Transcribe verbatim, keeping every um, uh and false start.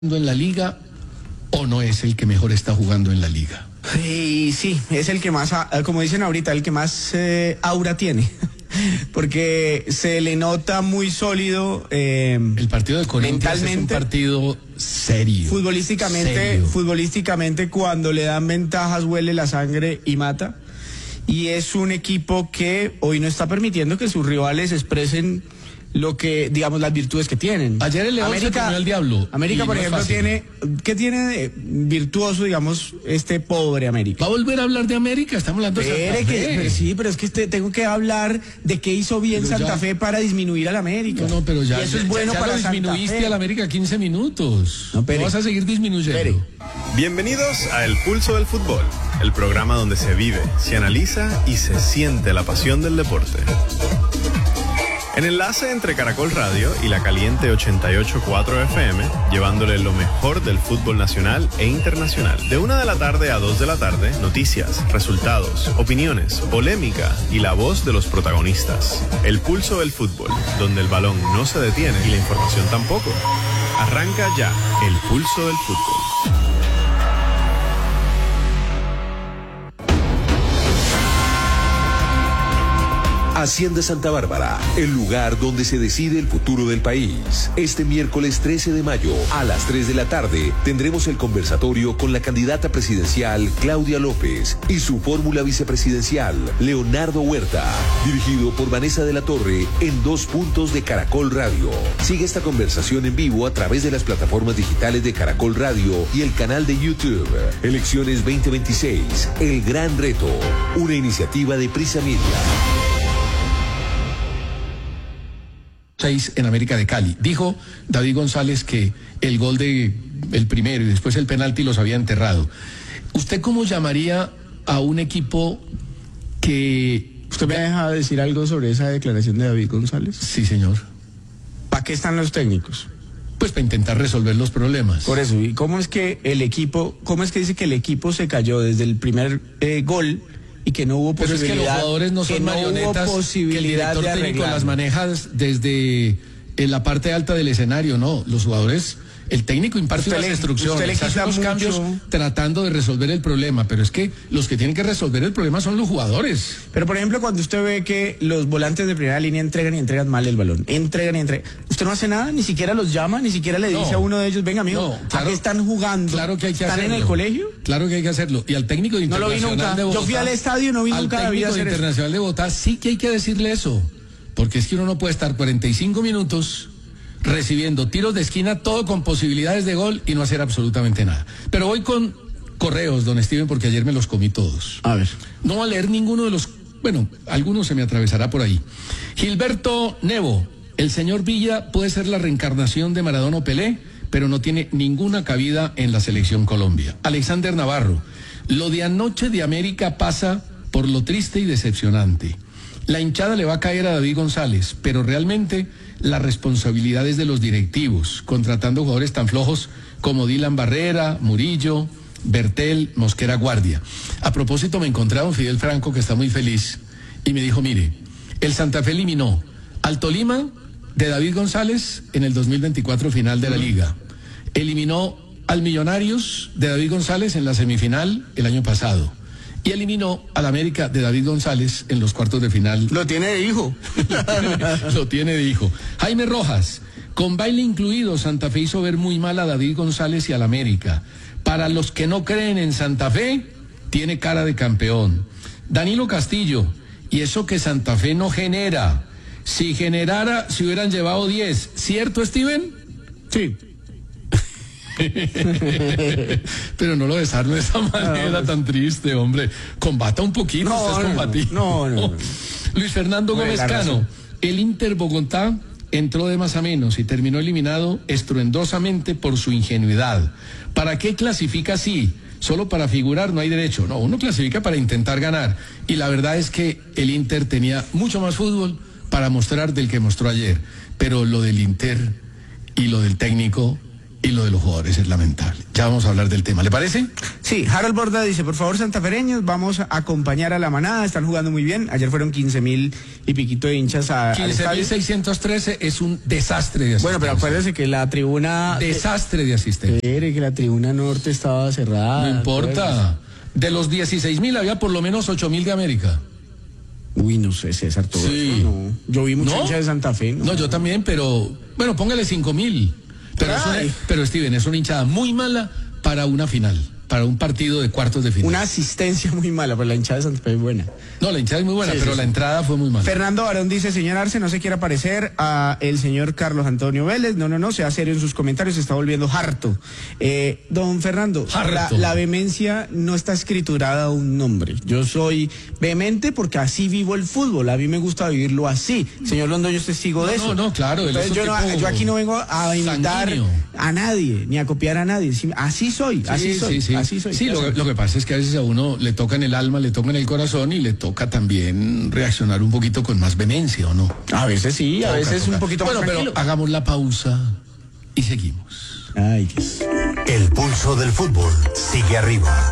en la liga o no es el que mejor está jugando en la liga? Y sí, es el que más, como dicen ahorita, el que más eh, aura tiene. Porque se le nota muy sólido. Eh, el partido de Corinthians es un partido serio. Futbolísticamente, serio. futbolísticamente cuando le dan ventajas huele la sangre y mata. Y es un equipo que hoy no está permitiendo que sus rivales expresen lo que, digamos, las virtudes que tienen. Ayer el León América, se comió al diablo. América, por no ejemplo, tiene, ¿qué tiene de virtuoso, digamos, este pobre América? ¿Va a volver a hablar de América? Estamos hablando de Santa Fe. Que, pero sí, pero es que este, tengo que hablar de qué hizo bien pero Santa ya, Fe para disminuir al América. No, no, pero ya, y eso es bueno ya, ya para lo disminuiste al América quince minutos. No, no vas a seguir disminuyendo. Pere. Bienvenidos a El Pulso del Fútbol, el programa donde se vive, se analiza y se siente la pasión del deporte. En enlace entre Caracol Radio y la Caliente ochenta y ocho punto cuatro F M, llevándole lo mejor del fútbol nacional e internacional. De una de la tarde a dos de la tarde, noticias, resultados, opiniones, polémica y la voz de los protagonistas. El Pulso del Fútbol, donde el balón no se detiene y la información tampoco. Arranca ya El Pulso del Fútbol. Hacienda Santa Bárbara, el lugar donde se decide el futuro del país. Este miércoles trece de mayo, a las tres de la tarde, tendremos el conversatorio con la candidata presidencial Claudia López y su fórmula vicepresidencial, Leonardo Huerta, dirigido por Vanessa de la Torre en dos puntos de Caracol Radio. Sigue esta conversación en vivo a través de las plataformas digitales de Caracol Radio y el canal de YouTube. Elecciones veinte veintiséis, el gran reto, una iniciativa de Prisa Media. seis en América de Cali. Dijo David González que el gol de el primero y después el penalti los había enterrado. ¿Usted cómo llamaría a un equipo que... ¿Usted me deja decir algo sobre esa declaración de David González? Sí, señor. ¿Para qué están los técnicos? Pues para intentar resolver los problemas. Por eso, ¿y cómo es que el equipo, cómo es que dice que el equipo se cayó desde el primer eh, gol y que no hubo posibilidad? Pero es que los jugadores no son marionetas, no que el director técnico las maneja desde en la parte alta del escenario, no, los jugadores, el técnico imparte las instrucciones, hace los cambios tratando de resolver el problema, pero es que los que tienen que resolver el problema son los jugadores. Pero por ejemplo, cuando usted ve que los volantes de primera línea entregan y entregan mal el balón, entregan y entregan, usted no hace nada, ni siquiera los llama, ni siquiera le dice no, a uno de ellos, venga amigo, no, claro, ¿a qué están jugando? Claro que hay que ¿Están hacerlo. en el colegio? Claro que hay que hacerlo. Y al técnico de no Internacional lo vi nunca. de Bogotá, yo fui al estadio y no vi nunca al técnico de Internacional eso. de Bogotá sí que hay que decirle eso, porque es que uno no puede estar cuarenta y cinco minutos recibiendo tiros de esquina, todo con posibilidades de gol y no hacer absolutamente nada. Pero voy con correos, don Steven, porque ayer me los comí todos. A ver. No voy a leer ninguno de los, bueno, algunos se me atravesará por ahí. Gilberto Nevo, el señor Villa puede ser la reencarnación de Maradona o Pelé, pero no tiene ninguna cabida en la selección Colombia. Alexander Navarro, lo de anoche de América pasa por lo triste y decepcionante. La hinchada le va a caer a David González, pero realmente la responsabilidad es de los directivos, contratando jugadores tan flojos como Dylan Barrera, Murillo, Bertel, Mosquera Guardia. A propósito, me encontré a don Fidel Franco, que está muy feliz, y me dijo, mire, el Santa Fe eliminó al Tolima de David González en el dos mil veinticuatro final de la Liga. Eliminó al Millonarios de David González en la semifinal el año pasado. Y eliminó al América de David González en los cuartos de final. Lo tiene de hijo. lo, tiene, lo tiene de hijo. Jaime Rojas, con baile incluido, Santa Fe hizo ver muy mal a David González y al América. Para los que no creen en Santa Fe, tiene cara de campeón. Danilo Castillo, y eso que Santa Fe no genera. Si generara, se hubieran llevado diez. ¿Cierto, Steven? Sí. Pero no lo desarme de esa manera no, tan triste, hombre. Combata un poquito, no, usted es combativo. No, no, no. Luis Fernando Gómez Cano, el Inter Bogotá entró de más a menos y terminó eliminado estruendosamente por su ingenuidad. ¿Para qué clasifica así? Solo para figurar no hay derecho. No, uno clasifica para intentar ganar. Y la verdad es que el Inter tenía mucho más fútbol para mostrar del que mostró ayer. Pero lo del Inter y lo del técnico Y lo de los jugadores es lamentable. Ya vamos a hablar del tema, ¿le parece? Sí, Harold Borda dice, por favor, santafereños, vamos a acompañar a la manada, están jugando muy bien. Ayer fueron quince mil y piquito de hinchas a, al quince mil estadio. seiscientos trece es un desastre de asistencia. Bueno, pero acuérdese que la tribuna... Desastre de asistencia. Espere, que la tribuna norte estaba cerrada. No importa. acuérdese. De los dieciséis mil había por lo menos ocho mil de América. Uy, no sé, César, todo Sí. eso, no. Yo vi mucha ¿No? hincha de Santa Fe. No, yo también, pero... Bueno, póngale cinco mil. Pero, es Ay. una- pero Steven, es una hinchada muy mala para una final, para un partido de cuartos de final. Una asistencia muy mala, pero la hinchada de Santa Fe es buena. No, la hinchada es muy buena, Sí, pero sí, la sí. entrada fue muy mala. Fernando Barón dice, señor Arce, no se quiera parecer a el señor Carlos Antonio Vélez. No, no, no, sea serio en sus comentarios, se está volviendo harto. Eh, don Fernando, la, Harto. la vehemencia no está escriturada a un nombre. Yo soy vehemente porque así vivo el fútbol, a mí me gusta vivirlo así. Señor Londoño es testigo de No, eso. no, no, claro, él es Entonces un yo, no- tipo yo aquí no vengo a imitar sanguíneo. a nadie, ni a copiar a nadie. Sí, así soy, así Sí, soy, sí, sí. así soy. Sí, lo, que- lo que pasa es que a veces a uno le toca en el alma, le toca en el corazón y le toca también reaccionar un poquito con más vehemencia, ¿o no? A veces sí, a Toca, veces toca. un poquito más Bueno, pero tranquilo. hagamos la pausa y seguimos. Ay, Dios. El pulso del fútbol sigue arriba.